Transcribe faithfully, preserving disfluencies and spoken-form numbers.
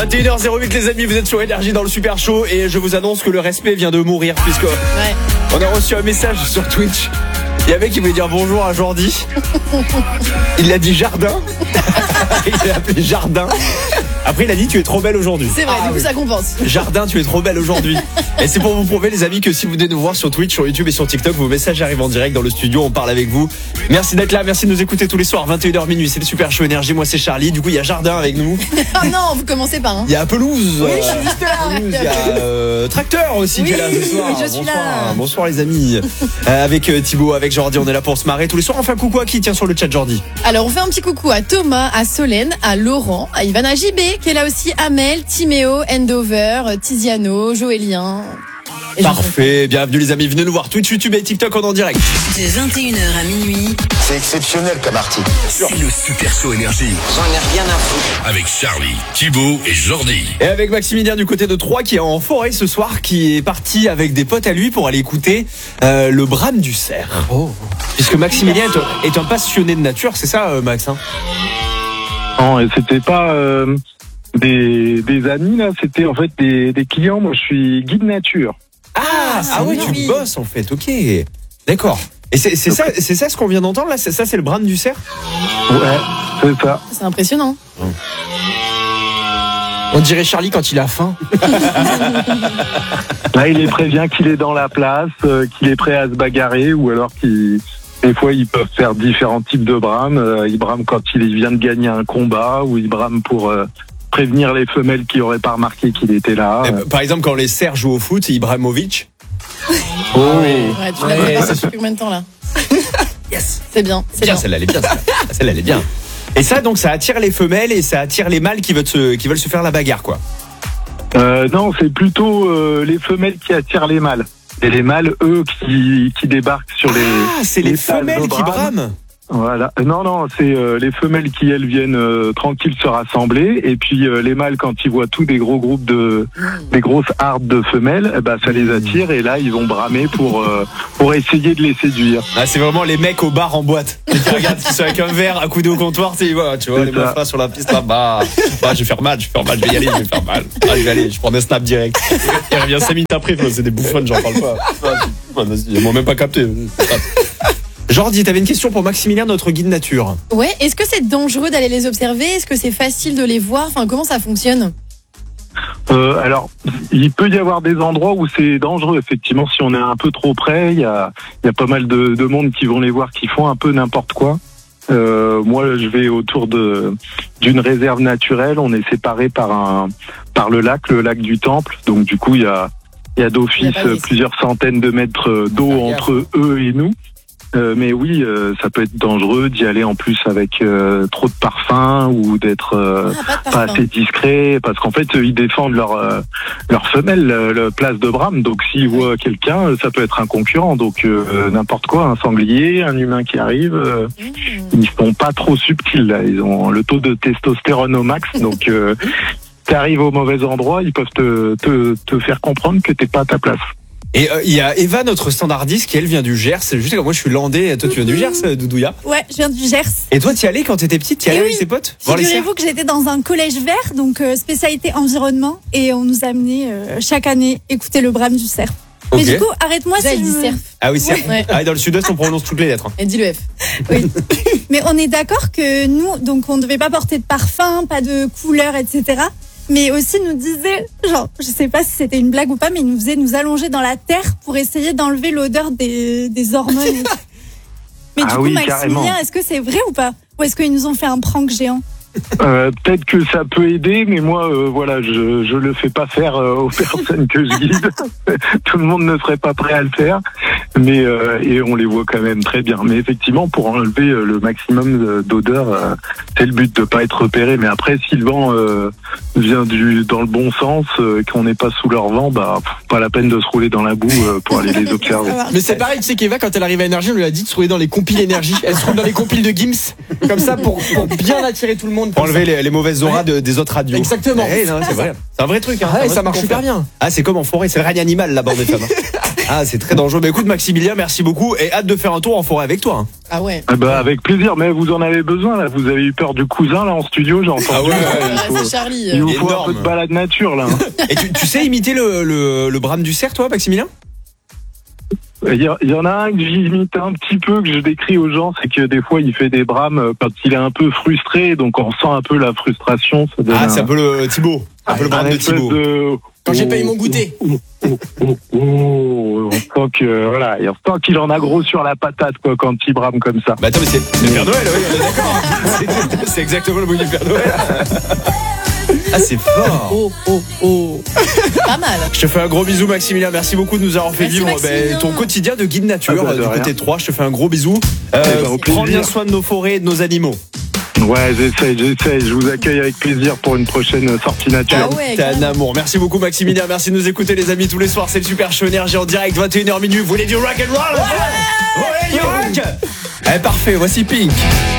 vingt et une heures zéro huit les amis, vous êtes sur Énergie dans le Super Show et je vous annonce que le respect vient de mourir puisque ouais. on a reçu un message sur Twitch. Il y avait qui voulait dire bonjour à Jordi. Il a dit jardin. Il a appelé jardin. Après il a dit tu es trop belle aujourd'hui. C'est vrai, ah, du coup oui. ça compense. Jardin, tu es trop belle aujourd'hui. Et c'est pour vous prouver les amis que si vous venez nous voir sur Twitch, sur YouTube et sur TikTok, vos messages arrivent en direct dans le studio, on parle avec vous. Merci d'être là, merci de nous écouter tous les soirs, vingt et une heures minuit, c'est le Super Show Énergie, moi c'est Charlie, du coup il y a Jardin avec nous. Oh non, vous commencez pas hein. Il y a Pelouse. Oui, je suis juste là. Pelouse, il y a euh, Tracteur aussi oui, qui est là ce soir. je suis bonsoir, là. bonsoir les amis. euh, avec euh, Thibaut, avec Jordi, on est là pour se marrer tous les soirs. Enfin coucou à qui tient sur le chat Jordi. Alors on fait un petit coucou à Thomas, à Solène, à Laurent, à Ivana J B qui est là aussi, Amel, Timéo, Endover, Tiziano, Joélien. Et Parfait, bienvenue les amis, venez nous voir Twitch, YouTube et TikTok en, en direct. De vingt et une heures à minuit. C'est exceptionnel comme article. C'est le Super Show Énergie. J'en ai rien à foutre. Avec Charlie, Thibaut et Jordi. Et avec Maximilien du côté de Troyes qui est en forêt ce soir, qui est parti avec des potes à lui pour aller écouter euh, le brame du cerf. Oh. Puisque Maximilien est, est un passionné de nature, c'est ça euh, Max hein? Non, c'était pas euh, des, des amis là, c'était en fait des, des clients. Moi je suis guide nature. Ah, ah ouais, tu oui. bosses en fait, ok. D'accord. Et c'est, c'est, ça, c'est ça ce qu'on vient d'entendre là. C'est ça, c'est le brame du cerf. Ouais, c'est ça. C'est impressionnant. On dirait Charlie quand il a faim. Là, il est prévient qu'il est dans la place, euh, qu'il est prêt à se bagarrer, ou alors qu'il, des fois, ils peuvent faire différents types de brames. Euh, ils brament quand il vient de gagner un combat, ou ils brament pour euh, prévenir les femelles qui n'auraient pas remarqué qu'il était là. Euh, par exemple, quand les cerfs jouent au foot, Ibrahimovic. Oh, ouais, tu l'as ouais. passé depuis combien de temps là? Yes. C'est bien, c'est bien. bien. Celle-là, elle est bien. Celle-là, celle-là, elle est bien. Et ça, donc, ça attire les femelles et ça attire les mâles qui veulent se, qui veulent se faire la bagarre, quoi. Euh, non, c'est plutôt euh, les femelles qui attirent les mâles. Et les mâles, eux, qui, qui débarquent sur les. Ah, c'est les, les femelles qui brament. Voilà. Non, non, c'est euh, les femelles qui, elles, viennent euh, tranquilles se rassembler. Et puis euh, les mâles, quand ils voient tous des gros groupes de, des grosses hardes de femelles, eh ben, ça les attire. Et là, ils vont bramer pour, euh, pour essayer de les séduire. Ah, c'est vraiment les mecs au bar en boîte. Et qui regardent, qui sont avec un verre accoudé au comptoir, tu vois, tu vois c'est les meufs là sur la piste là, bah, bah, je vais faire mal, je vais faire mal, je vais y aller, je vais faire mal. Ah, je vais aller, je prends des snaps direct. Il revient cinq minutes après, c'est des bouffonnes, j'en parle pas. Ils m'ont même pas capté. Jordi, t'avais une question pour Maximilien, notre guide nature. Ouais, est-ce que c'est dangereux d'aller les observer? Est-ce que c'est facile de les voir? Enfin, comment ça fonctionne? Euh, alors, il peut y avoir des endroits où c'est dangereux, effectivement, si on est un peu trop près. Il y a, il y a pas mal de, de monde qui vont les voir, qui font un peu n'importe quoi. Euh, moi, je vais autour de d'une réserve naturelle. On est séparés par un par le lac, le lac du Temple. Donc, du coup, il y a il y a d'office plusieurs centaines de mètres d'eau ah, entre eux et nous. Euh, mais oui, euh, ça peut être dangereux d'y aller en plus avec euh, trop de parfum ou d'être euh, ah, pas, pas assez discret, parce qu'en fait ils défendent leur euh, leur femelle, la, la place de brame. Donc s'ils voient quelqu'un, ça peut être un concurrent. Donc euh, n'importe quoi, un sanglier, un humain qui arrive, euh, mmh. ils sont pas trop subtils là. Ils ont le taux de testostérone au max. Donc euh, t'arrives au mauvais endroit, ils peuvent te te, te faire comprendre que t'es pas à ta place. Et il euh, y a Eva, notre standardiste, qui elle vient du Gers. Juste comme moi, je suis landais. Toi, tu viens du Gers, Doudouya? Ouais, je viens du Gers. Et toi, t'y allais quand t'étais petite? T'y allais oui. avec tes potes? Figurez-vous que j'étais dans un collège vert, donc euh, spécialité environnement, et on nous amenait euh, chaque année écouter le brame du cerf. Okay. Mais du coup, arrête-moi si je... cerf. Ah oui, cerf. Ouais. Ah, dans le sud-est, on prononce toutes les lettres. Et dis le F. Oui. Mais on est d'accord que nous, donc on ne devait pas porter de parfum, pas de couleur, et cetera. Mais aussi nous disait, genre, je sais pas si c'était une blague ou pas, mais il nous faisait nous allonger dans la terre pour essayer d'enlever l'odeur des, des hormones. Mais ah du coup, oui, Maximilien, est-ce que c'est vrai ou pas? Ou est-ce qu'ils nous ont fait un prank géant? Euh, peut-être que ça peut aider, mais moi, euh, voilà, je je le fais pas faire euh, aux personnes que je guide. Tout le monde ne serait pas prêt à le faire, mais euh, et on les voit quand même très bien. Mais effectivement, pour enlever euh, le maximum d'odeur, euh, c'est le but de pas être repéré. Mais après, si le vent euh, vient du dans le bon sens, euh, qu'on n'est pas sous leur vent, bah pas la peine de se rouler dans la boue euh, pour aller les observer. Mais c'est pareil, tu sais qu'Eva, quand elle arrive à Énergie, on lui a dit de se rouler dans les compiles Énergie. Elle se roule dans les compiles de Gims, comme ça pour, pour bien attirer tout le monde. Pour enlever les, les mauvaises auras de, des autres radios. Exactement. Eh, non, c'est vrai. C'est un vrai truc. Hein, ah, vrai ça truc marche super bien. Ah, c'est comme en forêt, c'est le règne animal là-bas des femmes. Ah, c'est très dangereux. Mais écoute, Maximilien, merci beaucoup et hâte de faire un tour en forêt avec toi. Hein. Ah ouais. Ah bah, avec plaisir, mais vous en avez besoin là. Vous avez eu peur du cousin là en studio, j'ai entendu. Ah ouais, Ah, il faut, c'est Charlie. il vous faut un Énorme. peu de balade nature là. hein. Et tu, tu sais imiter le, le, le brame du cerf, toi, Maximilien? Il y, a- il y en a un que j'imite un petit peu, que je décris aux gens, c'est que des fois il fait des brames quand il est un peu frustré, donc on sent un peu la frustration. Ça donne Ah, un, c'est un peu le Thibaut. Un peu le brame un de espèce Thibaut. de- Quand j'ai payé mon goûter. Oh, oh, oh, oh, on sent que voilà, et on sent qu'il en a gros sur la patate quoi quand il brame comme ça. Bah attends, mais c'est c'est le Père Noël, oui, on est d'accord. C'est- C'est exactement le bruit du Père Noël. Ah, c'est fort. Oh, oh, oh. Pas mal. Je te fais un gros bisou, Maximilien. Merci beaucoup de nous avoir fait Merci, vivre Maximilien. ben, ton quotidien de guide nature Ah bah, de euh, du rien. côté de Troyes. Je te fais un gros bisou. Euh, Eh ben, au plaisir. prends bien soin de nos forêts et de nos animaux. Ouais, j'essaye, j'essaye. Je vous accueille avec plaisir pour une prochaine sortie nature. Ah ouais, T'es un carrément. amour. Merci beaucoup, Maximilien. Merci de nous écouter, les amis, tous les soirs. C'est le Super Show Énergie en direct, vingt et une heures minuit. Vous voulez du rock and roll? Ouais, ouais, du rock. Eh, parfait. Voici Pink.